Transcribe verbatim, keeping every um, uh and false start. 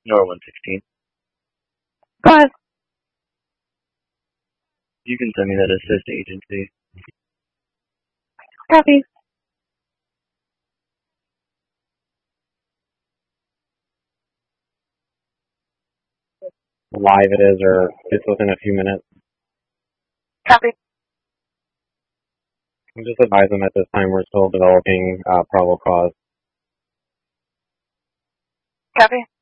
Nor one sixteen. Go ahead. You can send me that assist agency. Copy. Live it is, or it's within a few minutes. Copy. I'm just advise them at this time we're still developing uh, probable cause. Copy.